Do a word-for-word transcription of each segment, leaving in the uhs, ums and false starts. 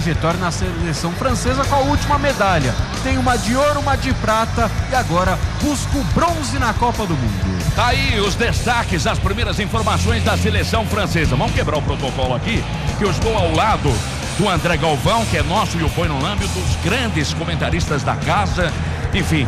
trajetória na seleção francesa com a última medalha. Tem uma de ouro, uma de prata e agora busca o bronze na Copa do Mundo. Tá aí os destaques, as primeiras informações da seleção francesa. Vamos quebrar o protocolo aqui, que eu estou ao lado do André Galvão, que é nosso e o Põe no Lâmbio, dos grandes comentaristas da casa. Enfim,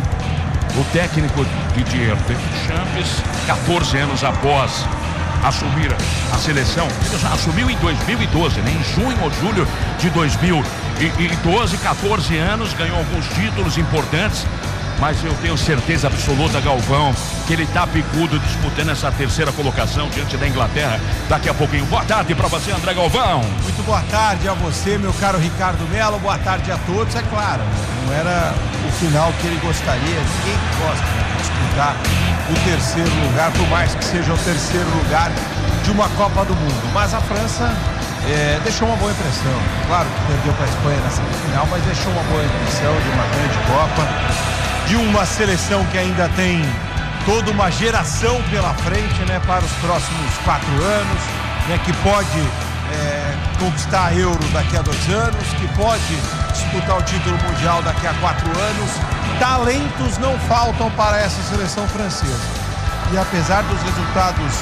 o técnico Didier Deschamps, quatorze anos após assumir a seleção, ele já assumiu em dois mil e doze, né? Em junho ou julho de dois mil e doze, quatorze anos, ganhou alguns títulos importantes, mas eu tenho certeza absoluta, Galvão, que ele tá picudo disputando essa terceira colocação diante da Inglaterra daqui a pouquinho. Boa tarde para você, André Galvão. Muito boa tarde a você, meu caro Ricardo Melo, boa tarde a todos. É claro, não era o final que ele gostaria, ninguém gosta de disputar o terceiro lugar, por mais que seja o terceiro lugar de uma Copa do Mundo, mas a França é, deixou uma boa impressão. Claro que perdeu para a Espanha na semifinal, mas deixou uma boa impressão de uma grande Copa, de uma seleção que ainda tem toda uma geração pela frente, né, para os próximos quatro anos, né, que pode é, conquistar a Euro daqui a dois anos, que pode disputar o título mundial daqui a quatro anos. Talentos não faltam para essa seleção francesa. E apesar dos resultados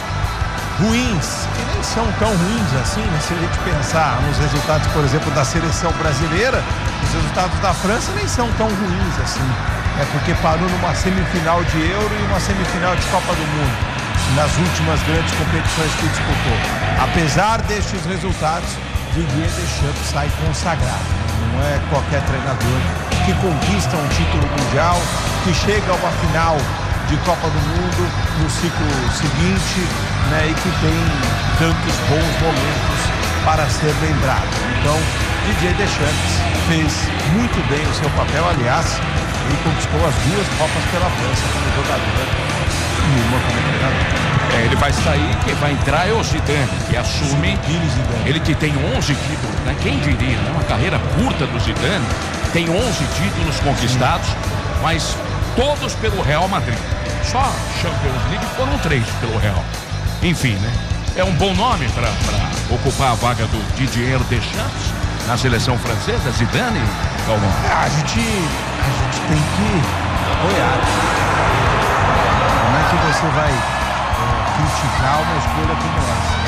ruins, que nem são tão ruins assim, né, se a gente pensar nos resultados, por exemplo, da seleção brasileira, os resultados da França nem são tão ruins assim. É porque parou numa semifinal de Euro e uma semifinal de Copa do Mundo nas últimas grandes competições que disputou. Apesar destes resultados, Didier Deschamps sai consagrado. Não é qualquer treinador que conquista um título mundial, que chega a uma final de Copa do Mundo no ciclo seguinte, né, e que tem tantos bons momentos para ser lembrado. Então, Didier Deschamps fez muito bem o seu papel. Aliás, ele conquistou as duas Copas pela França como jogador e uma como treinador. É, ele vai sair, quem vai entrar é o Zidane, que assume. Zidane. Ele que tem onze títulos, né? Quem diria, né? Uma carreira curta do Zidane, tem onze títulos conquistados, sim, mas todos pelo Real Madrid. Só Champions League foram três pelo Real. Enfim, né? É um bom nome para ocupar a vaga do Didier Deschamps na seleção francesa, Zidane, Galvão. É, a gente, a gente tem que apoiar. Como é que você vai é, criticar uma escolha como essa?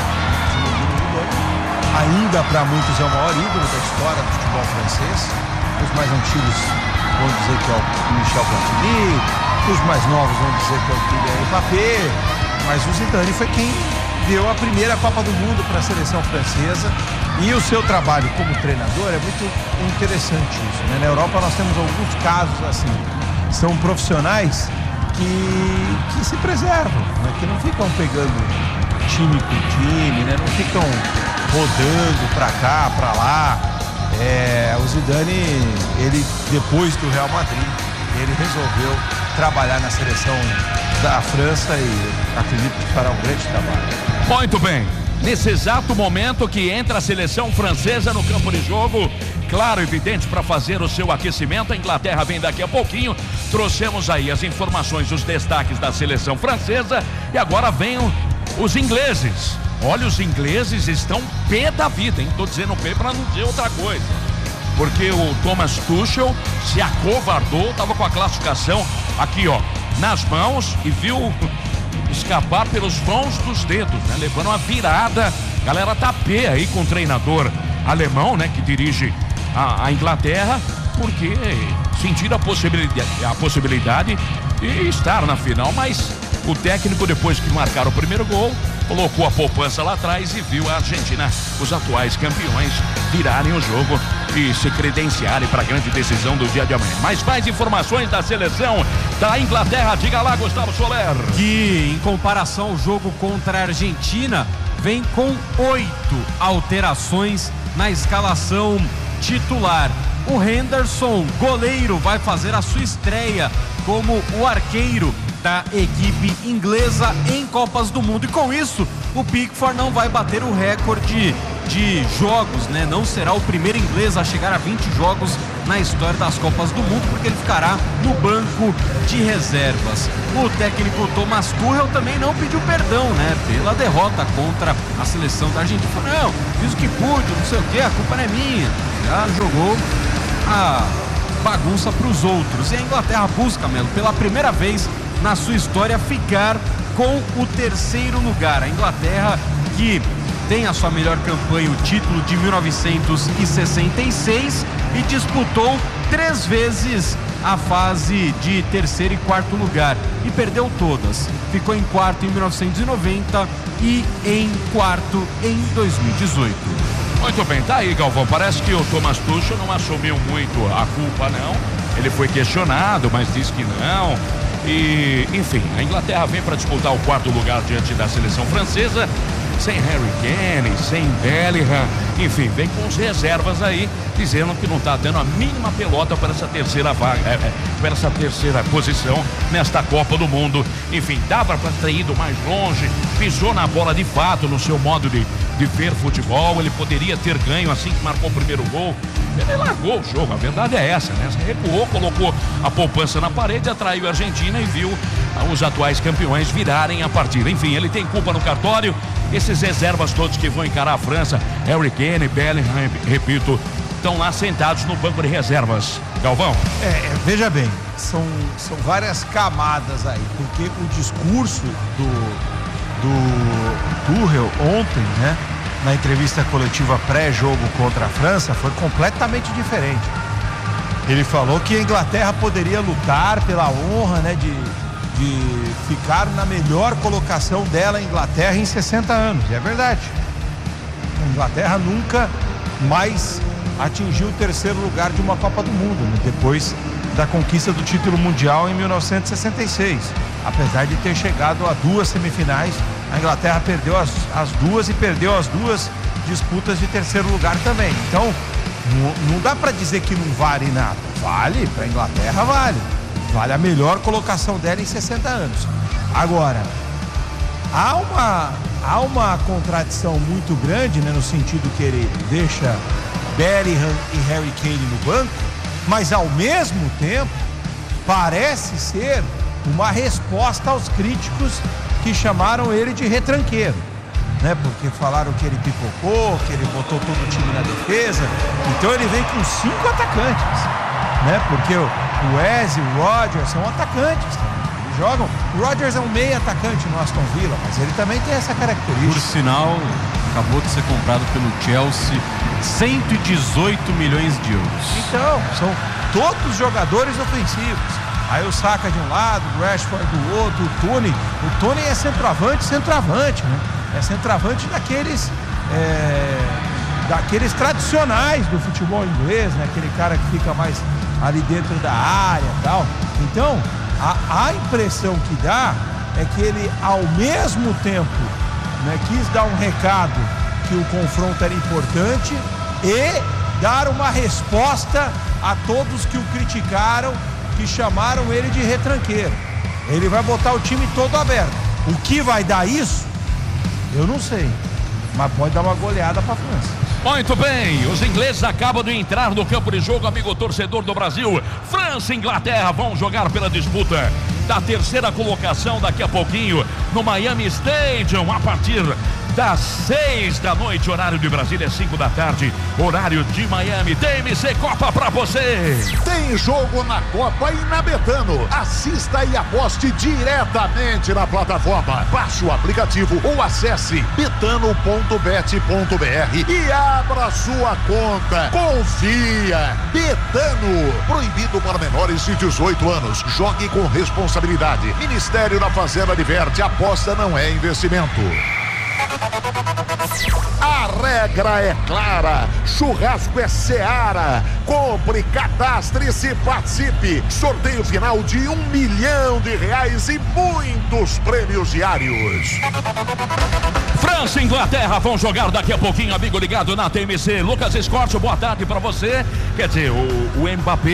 Ainda para muitos é o maior ídolo da história do futebol francês. Os mais antigos vão dizer que é o Michel Platini, os mais novos vão dizer que é o Kylian Mbappé, mas o Zidane foi quem deu a primeira Copa do Mundo para a seleção francesa. E o seu trabalho como treinador é muito interessante isso, né? Na Europa nós temos alguns casos assim, são profissionais que, que se preservam, né? Que não ficam pegando time por time, né? Não ficam rodando para cá, para lá. É, o Zidane, ele depois do Real Madrid, ele resolveu trabalhar na seleção da França e acredito que fará um grande trabalho. Muito bem. Nesse exato momento que entra a seleção francesa no campo de jogo, claro, evidente, para fazer o seu aquecimento, a Inglaterra vem daqui a pouquinho. Trouxemos aí as informações, os destaques da seleção francesa e agora vêm os ingleses. Olha, os ingleses estão pé da vida, hein? Tô dizendo pé para não dizer outra coisa. Porque o Thomas Tuchel se acovardou, tava com a classificação aqui, ó, nas mãos e viu escapar pelos vãos dos dedos, né? Levando uma virada. Galera tá pé aí com o treinador alemão, né? Que dirige a, a Inglaterra, porque sentiram a possibilidade, a possibilidade de estar na final, mas o técnico, depois que marcaram o primeiro gol, colocou a poupança lá atrás e viu a Argentina, os atuais campeões, virarem o jogo e se credenciarem para a grande decisão do dia de amanhã. Mas mais informações da seleção da Inglaterra, diga lá, Gustavo Soler. Que em comparação ao jogo contra a Argentina, vem com oito alterações na escalação titular. O Henderson, goleiro, vai fazer a sua estreia como o arqueiro da equipe inglesa em Copas do Mundo. E com isso, o Pickford não vai bater o recorde de jogos, né? Não será o primeiro inglês a chegar a vinte jogos na história das Copas do Mundo, porque ele ficará no banco de reservas. O técnico Thomas Tuchel também não pediu perdão, né? Pela derrota contra a seleção da Argentina. Falou, não, fiz o que pude, não sei o que, a culpa não é minha. Já jogou a bagunça para os outros. E a Inglaterra busca, Melo, pela primeira vez na sua história, ficar com o terceiro lugar. A Inglaterra, que tem a sua melhor campanha, o título de mil novecentos e sessenta e seis, e disputou três vezes a fase de terceiro e quarto lugar e perdeu todas. Ficou em quarto em mil novecentos e noventa e em quarto em dois mil e dezoito. Muito bem, tá aí, Galvão. Parece que o Thomas Tuchel não assumiu muito a culpa, não. Ele foi questionado, mas disse que não. E, enfim, a Inglaterra vem para disputar o quarto lugar diante da seleção francesa, sem Harry Kane, sem Bellingham, enfim, vem com as reservas aí, dizendo que não está dando a mínima pelota para essa terceira vaga, é, é, para essa terceira posição nesta Copa do Mundo. Enfim, dava para ter ido mais longe, pisou na bola de fato no seu modo de, de ver futebol. Ele poderia ter ganho assim que marcou o primeiro gol. Ele largou o jogo, a verdade é essa, né? Recuou, colocou a poupança na parede, atraiu a Argentina e viu os atuais campeões virarem a partida. Enfim, ele tem culpa no cartório. Esses reservas todos que vão encarar a França, Harry Kane, Bellingham, repito, estão lá sentados no banco de reservas. Galvão? É, veja bem, são, são várias camadas aí, porque o discurso do, do Tuchel ontem, né, na entrevista coletiva pré-jogo contra a França, foi completamente diferente. Ele falou que a Inglaterra poderia lutar pela honra, né, de, de ficar na melhor colocação dela, a Inglaterra, em sessenta anos. E é verdade. A Inglaterra nunca mais atingiu o terceiro lugar de uma Copa do Mundo, né, depois da conquista do título mundial em mil novecentos e sessenta e seis. Apesar de ter chegado a duas semifinais, a Inglaterra perdeu as, as duas e perdeu as duas disputas de terceiro lugar também. Então, não, não dá para dizer que não vale nada. Vale, para a Inglaterra vale. Vale a melhor colocação dela em sessenta anos. Agora, há uma, há uma contradição muito grande, né, no sentido que ele deixa Bellingham e Harry Kane no banco, mas ao mesmo tempo parece ser uma resposta aos críticos que chamaram ele de retranqueiro, né? Porque falaram que ele pipocou, que ele botou todo o time na defesa. Então ele vem com cinco atacantes, né? Porque o Wes e o Rodgers são atacantes, eles jogam. O Rodgers é um meio atacante no Aston Villa, mas ele também tem essa característica. Por sinal, acabou de ser comprado pelo Chelsea, cento e dezoito milhões de euros. Então, são todos jogadores ofensivos. Aí o Saka de um lado, o Rashford do outro, o Tony. O Tony é centroavante, centroavante, né? É centroavante daqueles, é, daqueles tradicionais do futebol inglês, né? Aquele cara que fica mais ali dentro da área e tal. Então, a, a impressão que dá é que ele, ao mesmo tempo, né, quis dar um recado que o confronto era importante e dar uma resposta a todos que o criticaram, que chamaram ele de retranqueiro. Ele vai botar o time todo aberto. O que vai dar isso? Eu não sei, mas pode dar uma goleada para a França. Muito bem, os ingleses acabam de entrar no campo de jogo, amigo torcedor do Brasil. França e Inglaterra vão jogar pela disputa da terceira colocação daqui a pouquinho no Miami Stadium, a partir das seis da noite, horário de Brasília, cinco da tarde, horário de Miami. T M C Copa pra você. Tem jogo na Copa e na Betano. Assista e aposte diretamente na plataforma. Baixe o aplicativo ou acesse betano ponto bet ponto br e abra sua conta. Confia. Betano. Proibido para menores de dezoito anos. Jogue com responsabilidade. Ministério da Fazenda adverte: aposta não é investimento. A regra é clara, churrasco é Seara. Compre, cadastre-se, participe. Sorteio final de um milhão de reais e muitos prêmios diários. França e Inglaterra vão jogar daqui a pouquinho, amigo ligado na T M C. Lucas Escorte, boa tarde pra você. Quer dizer, o, o Mbappé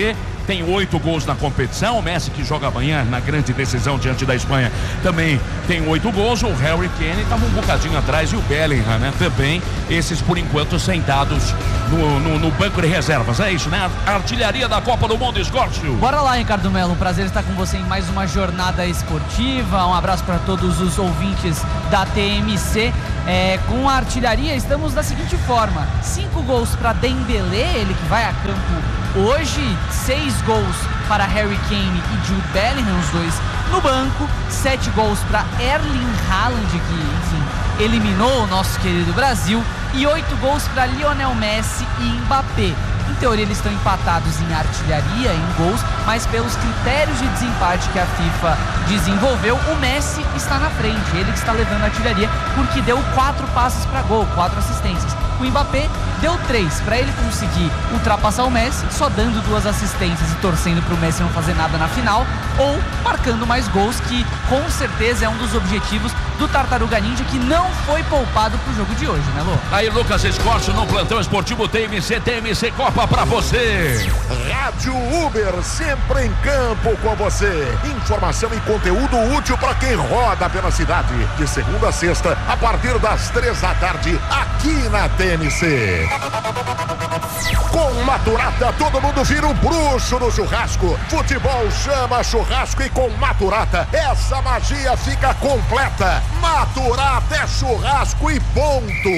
tem oito gols na competição. O Messi, que joga amanhã na grande decisão diante da Espanha, também tem oito gols. O Harry Kane estava um bocadinho atrás e o Bellingham, né? Também, esses por enquanto sentados no, no, no banco de reservas. É isso, né? A artilharia da Copa do Mundo, Escórcio. Bora lá, Ricardo Melo. Um prazer estar com você em mais uma jornada esportiva. Um abraço para todos os ouvintes da T M C. É, com a artilharia, estamos da seguinte forma: cinco gols para Dembélé, ele que vai a campo hoje, seis gols para Harry Kane e Jude Bellingham, os dois no banco, sete gols para Erling Haaland, que, enfim, eliminou o nosso querido Brasil, e oito gols para Lionel Messi e Mbappé. Em teoria eles estão empatados em artilharia, em gols, mas pelos critérios de desempate que a FIFA desenvolveu, o Messi está na frente, ele que está levando a artilharia, porque deu quatro passes para gol, quatro assistências. O Mbappé deu três, para ele conseguir ultrapassar o Messi, só dando duas assistências e torcendo para o Messi não fazer nada na final, ou marcando mais gols, que com certeza é um dos objetivos do Tartaruga Ninja, que não foi poupado pro jogo de hoje, né, Lô? Aí, Lucas Escorcio no plantão esportivo T M C, T M C Copa pra você. Rádio Uber, sempre em campo com você. Informação e conteúdo útil para quem roda pela cidade. De segunda a sexta, a partir das três da tarde, aqui na T M C. Com Maturata, todo mundo vira um bruxo no churrasco. Futebol chama churrasco e com Maturata, essa magia fica completa. Maturata é churrasco e ponto.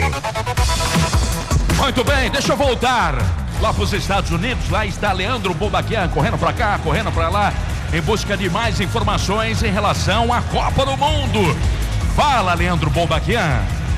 Muito bem, deixa eu voltar lá para os Estados Unidos. Lá está Leandro Boldaquian correndo para cá, correndo para lá, em busca de mais informações em relação à Copa do Mundo. Fala, Leandro Boldaquian.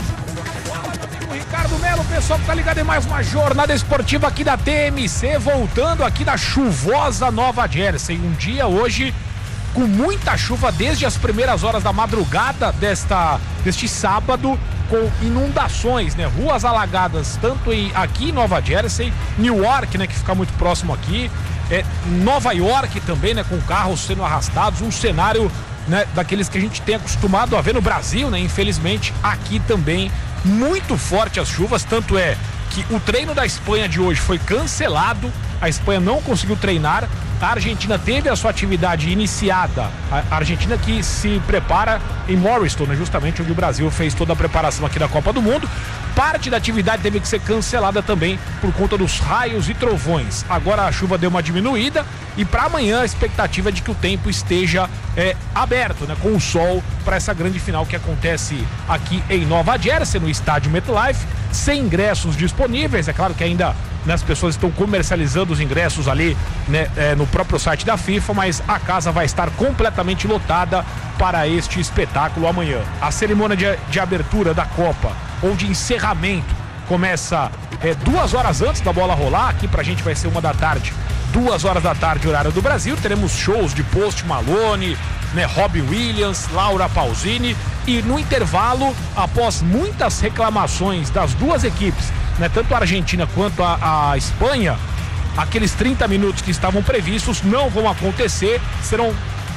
Ricardo Melo, pessoal que tá ligado em mais uma jornada esportiva aqui da T M C, voltando aqui da chuvosa Nova Jersey. Um dia hoje com muita chuva desde as primeiras horas da madrugada desta, deste sábado, com inundações, né? Ruas alagadas, tanto em, aqui em Nova Jersey, Newark, né? Que fica muito próximo aqui, é, Nova York também, né? Com carros sendo arrastados, um cenário, né? Daqueles que a gente tem acostumado a ver no Brasil, né? Infelizmente, aqui também, muito forte as chuvas, tanto é que o treino da Espanha de hoje foi cancelado, a Espanha não conseguiu treinar, a Argentina teve a sua atividade iniciada, a Argentina que se prepara em Morristown, né, justamente onde o Brasil fez toda a preparação aqui da Copa do Mundo. Parte da atividade teve que ser cancelada também por conta dos raios e trovões. Agora a chuva deu uma diminuída e para amanhã a expectativa é de que o tempo esteja é, aberto, né, com o sol para essa grande final que acontece aqui em Nova Jersey, no estádio MetLife, sem ingressos disponíveis. É claro que ainda, né, as pessoas estão comercializando os ingressos ali, né, é, no próprio site da FIFA, mas a casa vai estar completamente lotada para este espetáculo amanhã. A cerimônia de, de abertura da Copa, ou de encerramento, começa é, duas horas antes da bola rolar. Aqui pra gente vai ser uma da tarde, duas horas da tarde, horário do Brasil. Teremos shows de Post Malone, né, Robbie Williams, Laura Pausini, e no intervalo, após muitas reclamações das duas equipes, né, tanto a Argentina quanto a, a Espanha, aqueles trinta minutos que estavam previstos não vão acontecer, serão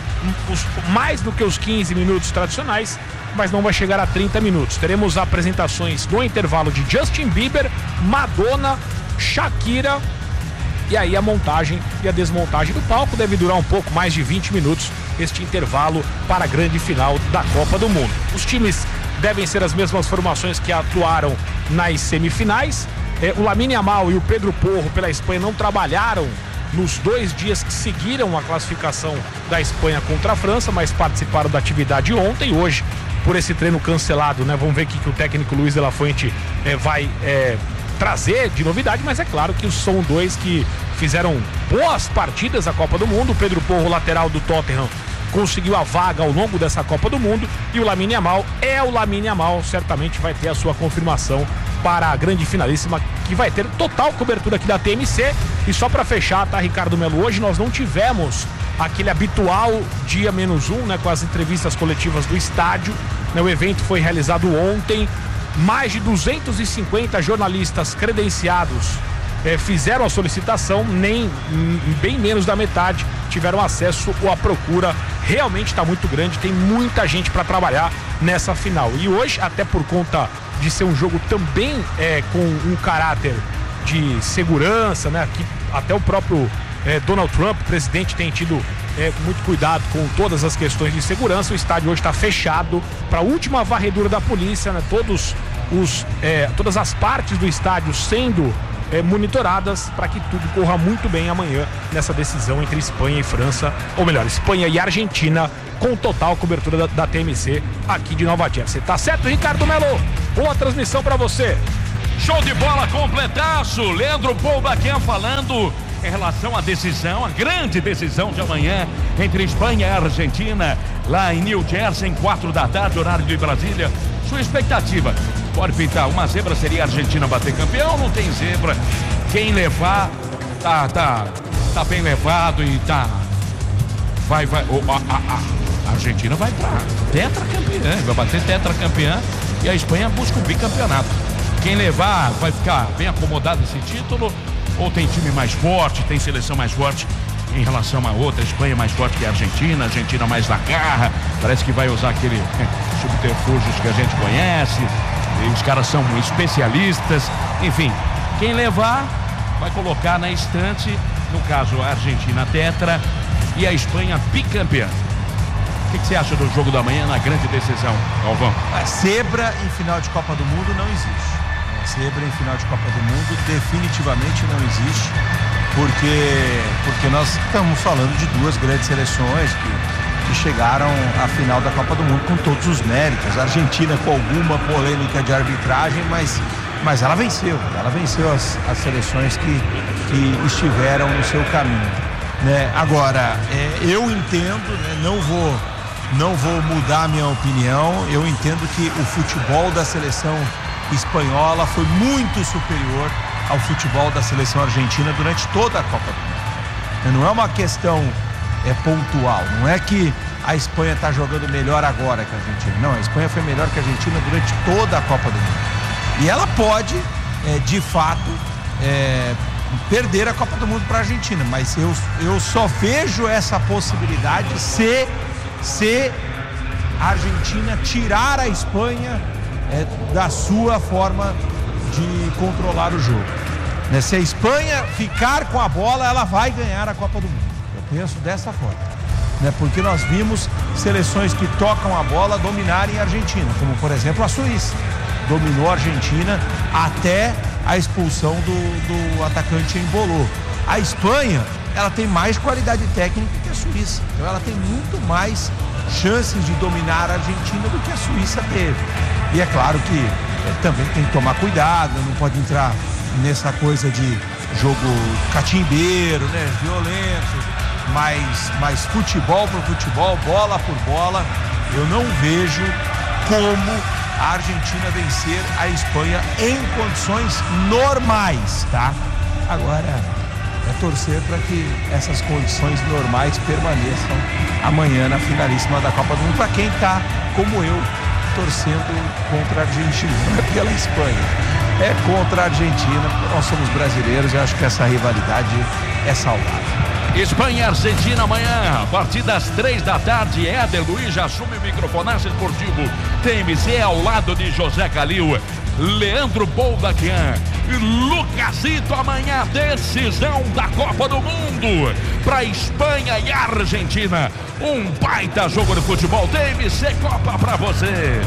os, mais do que os quinze minutos tradicionais, mas não vai chegar a trinta minutos. Teremos apresentações no intervalo de Justin Bieber, Madonna, Shakira, e aí a montagem e a desmontagem do palco. Deve durar um pouco mais de vinte minutos este intervalo para a grande final da Copa do Mundo. Os times devem ser as mesmas formações que atuaram nas semifinais. É, o Lamine Yamal e o Pedro Porro pela Espanha não trabalharam nos dois dias que seguiram a classificação da Espanha contra a França, mas participaram da atividade ontem. Hoje, por esse treino cancelado, né? Vamos ver o que, que o técnico Luiz de la Fuente é, vai é, trazer de novidade, mas é claro que são dois que fizeram boas partidas na Copa do Mundo. O Pedro Porro, lateral do Tottenham, conseguiu a vaga ao longo dessa Copa do Mundo, e o Lamine Yamal é o Lamine Yamal, certamente vai ter a sua confirmação para a grande finalíssima, que vai ter total cobertura aqui da T M C. E só para fechar, tá, Ricardo Melo, hoje nós não tivemos aquele habitual dia menos um, né, com as entrevistas coletivas do estádio, né? O evento foi realizado ontem, mais de duzentos e cinquenta jornalistas credenciados eh, fizeram a solicitação, nem bem menos da metade tiveram acesso ou a procura. Realmente está muito grande, tem muita gente para trabalhar nessa final. E hoje, até por conta de ser um jogo também é, com um caráter de segurança, né? Aqui, até o próprio é, Donald Trump, o presidente, tem tido é, muito cuidado com todas as questões de segurança. O estádio hoje está fechado para a última varredura da polícia, né? Todos os, é, todas as partes do estádio sendo é, monitoradas para que tudo corra muito bem amanhã nessa decisão entre Espanha e França, ou melhor, Espanha e Argentina, com total cobertura da, da T M C aqui de Nova Jersey. Tá certo, Ricardo Melo? Boa transmissão para você. Show de bola, completaço. Leandro Bolbaquian falando em relação à decisão, a grande decisão de amanhã entre Espanha e Argentina, lá em New Jersey, em quatro da tarde, horário de Brasília. Sua expectativa? Pode pintar, uma zebra seria a Argentina bater campeão, não tem zebra. Quem levar, tá, tá, tá bem levado e tá, vai, vai, oh, a, a, a Argentina vai pra tetracampeã, vai bater tetracampeã e a Espanha busca o bicampeonato. Quem levar vai ficar bem acomodado esse título, ou tem time mais forte, tem seleção mais forte em relação a outra, Espanha mais forte que a Argentina, a Argentina mais na garra, parece que vai usar aquele subterfúgios que a gente conhece, e os caras são especialistas, enfim, quem levar vai colocar na estante, no caso a Argentina tetra e a Espanha bicampeã. O que, que você acha do jogo da manhã na grande decisão, Galvão? A zebra em final de Copa do Mundo não existe. A zebra em final de Copa do Mundo definitivamente não existe, porque, porque nós estamos falando de duas grandes seleções que, que chegaram à final da Copa do Mundo com todos os méritos. A Argentina com alguma polêmica de arbitragem, mas, mas ela venceu. Ela venceu as, as seleções que, que estiveram no seu caminho. Né? Agora, é, eu entendo, né, não vou... Não vou mudar a minha opinião. Eu entendo que o futebol da seleção espanhola foi muito superior ao futebol da seleção argentina durante toda a Copa do Mundo. Não é uma questão é, pontual. Não é que a Espanha está jogando melhor agora que a Argentina. Não, a Espanha foi melhor que a Argentina durante toda a Copa do Mundo. E ela pode, é, de fato, é, perder a Copa do Mundo para a Argentina. Mas eu, eu só vejo essa possibilidade se... se a Argentina tirar a Espanha é, da sua forma de controlar o jogo. Né? Se a Espanha ficar com a bola, ela vai ganhar a Copa do Mundo. Eu penso dessa forma. Né? Porque nós vimos seleções que tocam a bola dominarem a Argentina, como por exemplo a Suíça. Dominou a Argentina até a expulsão do, do atacante Embolou. A Espanha, ela tem mais qualidade técnica que a Suíça. Então ela tem muito mais chances de dominar a Argentina do que a Suíça teve. E é claro que é, também tem que tomar cuidado, não pode entrar nessa coisa de jogo catimbeiro, né, violento, mas, mas futebol por futebol, bola por bola, eu não vejo como a Argentina vencer a Espanha em condições normais, tá? Agora... é torcer para que essas condições normais permaneçam amanhã na finalíssima da Copa do Mundo. Para quem está, como eu, torcendo contra a Argentina, não é pela Espanha, é contra a Argentina, porque nós somos brasileiros e eu acho que essa rivalidade é saudável. Espanha e Argentina amanhã, a partir das três da tarde. Éder Luiz já assume o microfonaço esportivo T M Z ao lado de José Calil, Leandro Bolbaquian e Lucasito. Amanhã, decisão da Copa do Mundo para Espanha e Argentina. Um baita jogo de futebol. T M C Copa para você.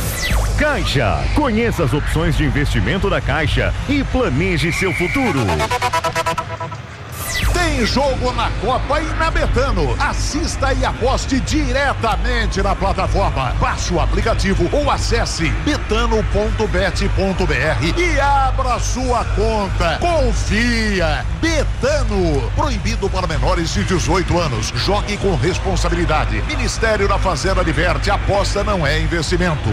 Caixa. Conheça as opções de investimento da Caixa e planeje seu futuro. Tem jogo na Copa e na Betano. Assista e aposte diretamente na plataforma. Baixe o aplicativo ou acesse betano ponto bet ponto br e abra sua conta. Confia. Betano. Proibido para menores de dezoito anos. Jogue com responsabilidade. Ministério da Fazenda adverte: aposta não é investimento.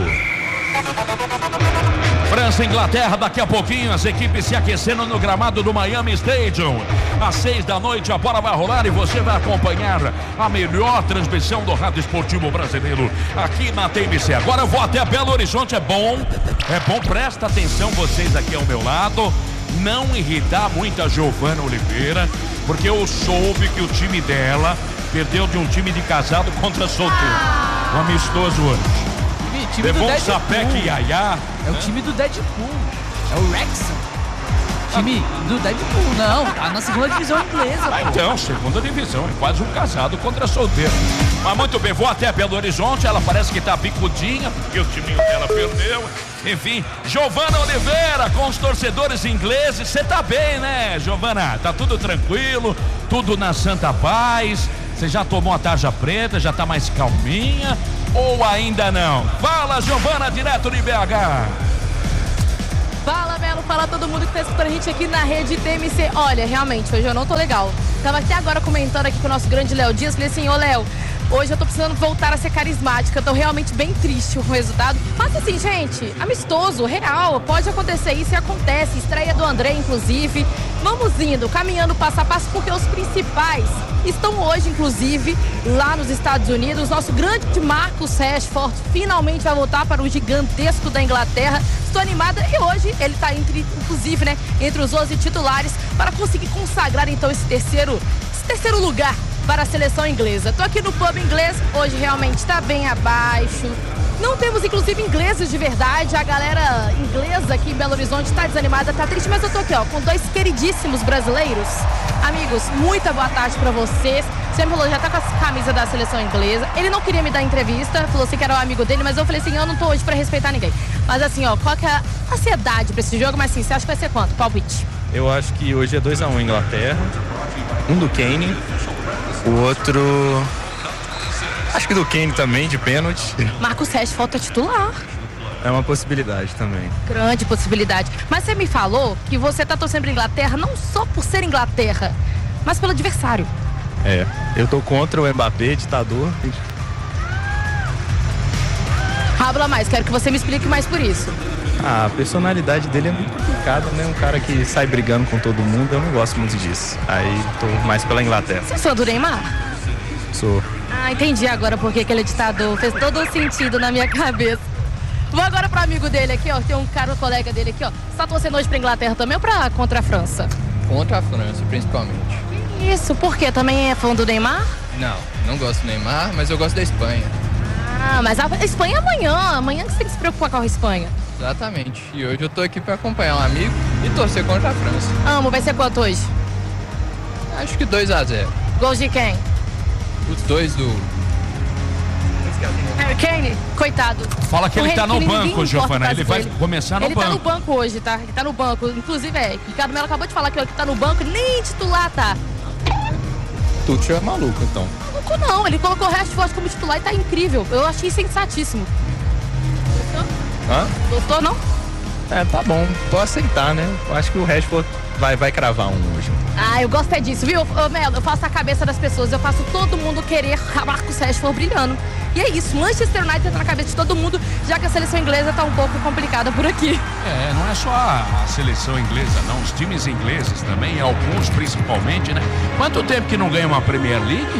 França e Inglaterra, daqui a pouquinho as equipes se aquecendo no gramado do Miami Stadium. Às seis da noite a bola vai rolar e você vai acompanhar a melhor transmissão do rádio esportivo brasileiro aqui na T M C. Agora eu vou até Belo Horizonte. É bom, é bom, presta atenção vocês aqui ao meu lado, não irritar muito a Giovana Oliveira, porque eu soube que o time dela perdeu de um time de casado contra solteiro, um amistoso hoje. Time Levou do um sapeque Yaya. É o time do Deadpool. É o Wrexham. time do Deadpool, não. Tá na segunda divisão inglesa, Ah, pô. então, segunda divisão, é quase um casado contra solteiro. Mas muito bem, vou até Belo Horizonte, ela parece que tá bicudinha, porque o timinho dela perdeu. Enfim, Giovana Oliveira com os torcedores ingleses, você tá bem, né, Giovana? Tá tudo tranquilo, tudo na santa paz. Você já tomou a tarja preta, já tá mais calminha ou ainda não? Fala, Giovana, direto de B H. Fala, Melo, fala todo mundo que tá escutando a gente aqui na rede T M C. Olha, realmente, hoje eu não tô legal. Tava até agora comentando aqui com o nosso grande Léo Dias, falei assim, ô Léo, hoje eu tô precisando voltar a ser carismática, tô realmente bem triste com o resultado. Mas assim, gente, amistoso, real, pode acontecer isso e acontece. Estreia do André, inclusive. Vamos indo, caminhando passo a passo, porque os principais estão hoje, inclusive, lá nos Estados Unidos. Nosso grande Marcus Rashford finalmente vai voltar para o gigantesco da Inglaterra. Estou animada e hoje ele está, entre, inclusive, né, entre os onze titulares para conseguir consagrar, então, esse terceiro, esse terceiro lugar para a seleção inglesa. Tô aqui no pub inglês, hoje realmente está bem abaixo. Não temos, inclusive, ingleses de verdade. A galera inglesa aqui em Belo Horizonte está desanimada, tá triste, mas eu tô aqui, ó, com dois queridíssimos brasileiros. Amigos, muita boa tarde pra vocês. Você me falou, já tá com a camisa da seleção inglesa. Ele não queria me dar entrevista, falou assim que era o amigo dele, mas eu falei assim, eu não tô hoje pra respeitar ninguém. Mas assim, ó, qual que é a ansiedade pra esse jogo? Mas assim, você acha que vai ser quanto? Palpite? Eu acho que hoje é dois a um Inglaterra. Um do Kane, o outro... Acho que do Kane também, de pênalti. Marcus Rashford é titular. É uma possibilidade também. Grande possibilidade. Mas você me falou que você tá torcendo pra Inglaterra não só por ser Inglaterra, mas pelo adversário. É, eu tô contra o Mbappé, ditador. Habla mais, quero que você me explique mais por isso. Ah, a personalidade dele é muito complicada, né? Um cara que sai brigando com todo mundo, eu não gosto muito disso. Aí tô mais pela Inglaterra. Você é fã do Neymar? Sou. Ah, entendi agora porque que ele é ditador. Fez todo o sentido na minha cabeça. Vou agora pro amigo dele aqui, ó. Tem um cara, um colega dele aqui, ó. Você tá torcendo hoje pra Inglaterra também ou pra, contra a França? Contra a França, principalmente. Isso, por quê? Também é fã do Neymar? Não, não gosto do Neymar, mas eu gosto da Espanha. Ah, mas a Espanha é amanhã. Amanhã que você tem que se preocupar com a Espanha. Exatamente. E hoje eu tô aqui pra acompanhar um amigo e torcer contra a França. Amo, vai ser quanto hoje? Acho que dois a zero. Gols de quem? Os dois do... Harry Kane, coitado. Fala que O ele tá Harry no Kane, ninguém banco, importa Giovana. o Ele caso vai dele. começar no Ele banco. tá no banco hoje, tá? Ele tá no banco. Inclusive, é, Ricardo Melo acabou de falar que ele tá no banco, nem titular tá. Tuchel é maluco, então. Maluco não, ele colocou o Rashford como titular e tá incrível. Eu achei sensatíssimo. Hã? Gostou, não? É, tá bom. Vou aceitar, né? Eu acho que o Rashford vai, vai cravar um hoje. Ah, eu gosto é disso, viu? Ô, Melo, eu faço a cabeça das pessoas, eu faço todo mundo querer Marcus Rashford brilhando. E é isso, Manchester United tá na cabeça de todo mundo, já que a seleção inglesa tá um pouco complicada por aqui. É, não é só a seleção inglesa, não. Os times ingleses também, alguns principalmente, né? Quanto tempo que não ganha uma Premier League?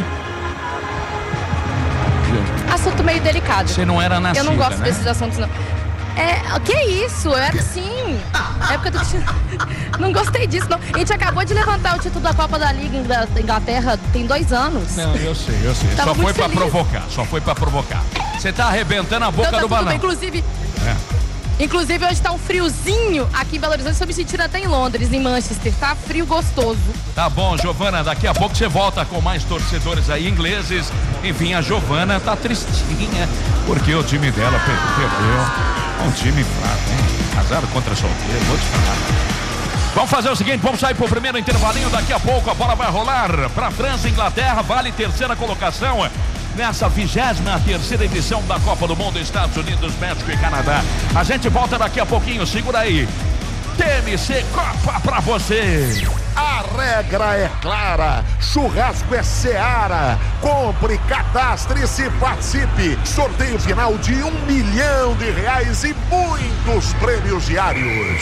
Assunto meio delicado. Você não era nascida, Eu não gosto né? desses assuntos, não. É, que isso? Eu era sim. Época do... Não gostei disso, não. A gente acabou de levantar o título da Copa da Liga da Inglaterra tem dois anos. Não, eu sei, eu sei. Tava Só foi muito pra feliz. provocar, só foi pra provocar. Você tá arrebentando a boca Então tá do tudo balão. bem. Inclusive, É. inclusive, hoje tá um friozinho aqui em Belo Horizonte. Estou me sentindo até em Londres, em Manchester. Tá frio gostoso. Tá bom, Giovana, daqui a pouco você volta com mais torcedores aí ingleses. Enfim, a Giovana tá tristinha porque o time dela per- perdeu. Um time fraco, hein? Casado contra solteiro, vou te falar. Vamos fazer o seguinte, vamos sair pro primeiro intervalinho. Daqui a pouco a bola vai rolar pra França e Inglaterra. Vale terceira colocação nessa vigésima terceira edição da Copa do Mundo, Estados Unidos, México e Canadá. A gente volta daqui a pouquinho, segura aí. T M C Copa pra você. A regra é clara, churrasco é Seara. Compre, cadastre-se e participe. Sorteio final de um milhão de reais e muitos prêmios diários.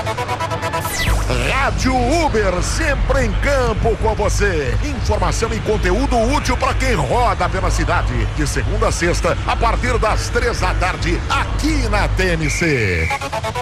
Rádio Uber, sempre em campo com você. Informação e conteúdo útil para quem roda pela cidade. De segunda a sexta, a partir das três da tarde, aqui na T N C.